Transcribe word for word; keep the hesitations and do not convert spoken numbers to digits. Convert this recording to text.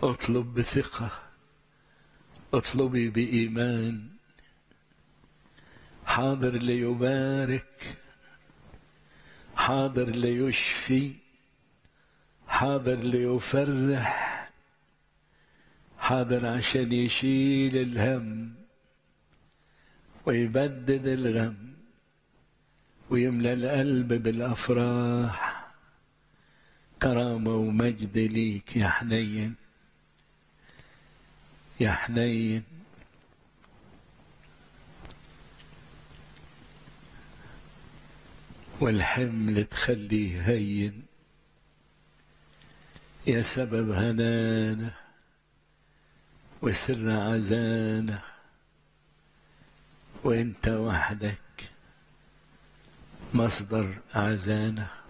اطلب بثقة، اطلبي بإيمان. حاضر ليبارك، حاضر ليشفي، حاضر ليفرح، حاضر عشان يشيل الهم ويبدد الغم ويملى القلب بالأفراح. كرامة ومجد ليك يا حنين، يا حنين. والحمل تخليه هين، يا سبب هنانا وسر عزانا، وانت وحدك مصدر عزانا.